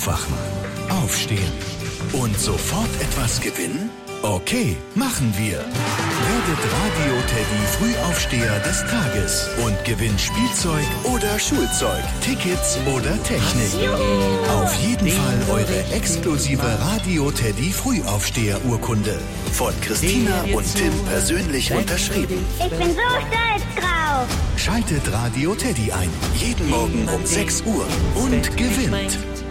Aufwachen, aufstehen und sofort etwas gewinnen? Okay, machen wir. Werdet Radio Teddy Frühaufsteher des Tages und gewinnt Spielzeug oder Schulzeug, Tickets oder Technik. Auf jeden Fall eure exklusive Radio Teddy Frühaufsteher-Urkunde. Von Christina und Tim persönlich unterschrieben. Ich bin so stolz drauf. Schaltet Radio Teddy ein. Jeden Morgen um 6 Uhr und gewinnt.